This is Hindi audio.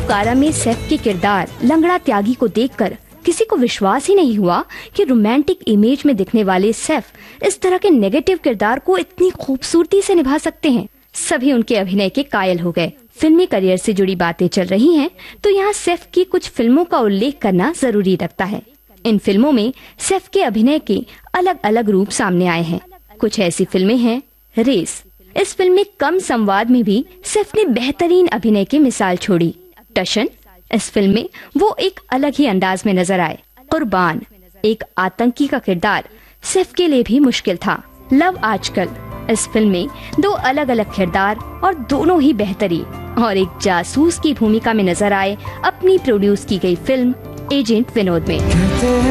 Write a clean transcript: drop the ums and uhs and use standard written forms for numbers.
कारा में सैफ के किरदार लंगड़ा त्यागी को देखकर किसी को विश्वास ही नहीं हुआ कि रोमांटिक इमेज में दिखने वाले सैफ इस तरह के नेगेटिव किरदार को इतनी खूबसूरती से निभा सकते हैं। सभी उनके अभिनय के कायल हो गए। फिल्मी करियर से जुड़ी बातें चल रही हैं, तो यहाँ सैफ की कुछ फिल्मों का उल्लेख करना जरूरी लगता है। इन फिल्मों में सैफ के अभिनय के अलग अलग रूप सामने आए हैं। कुछ ऐसी फिल्में हैं, रेस। इस फिल्म में कम संवाद में भी सैफ ने बेहतरीन अभिनय की मिसाल छोड़ी। टशन, इस फिल्म में वो एक अलग ही अंदाज में नजर आए। कुर्बान, एक आतंकी का किरदार सैफ के लिए भी मुश्किल था। लव आजकल, इस फिल्म में दो अलग अलग किरदार और दोनों ही बेहतरीन, और एक जासूस की भूमिका में नजर आए अपनी प्रोड्यूस की गई फिल्म एजेंट विनोद में।